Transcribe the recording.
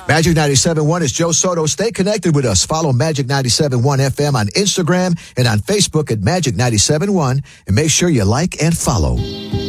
Magic 97.1 is Joe Soto. Stay connected with us. Follow Magic 97.1 FM on Instagram and on Facebook at Magic 97.1. And make sure you like and follow.